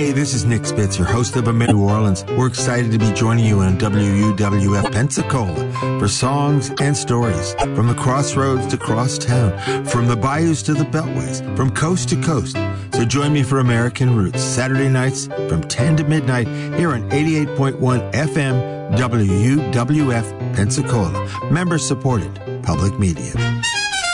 Hey, this is Nick Spitz, your host of New Orleans. We're excited to be joining you on WUWF Pensacola for songs and stories from the crossroads to crosstown, from the bayous to the beltways, from coast to coast. So join me for American Roots, Saturday nights from 10 to midnight here on 88.1 FM WUWF Pensacola. Member supported public media.